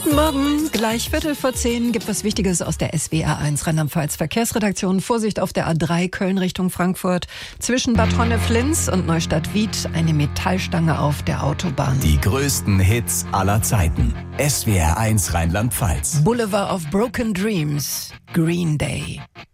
Guten Morgen, gleich 10:15 gibt was Wichtiges aus der SWR1 Rheinland-Pfalz Verkehrsredaktion. Vorsicht auf der A3 Köln Richtung Frankfurt. Zwischen Bad Honnef-Linz und Neustadt-Wied eine Metallstange auf der Autobahn. Die größten Hits aller Zeiten. SWR1 Rheinland-Pfalz. Boulevard of Broken Dreams, Green Day.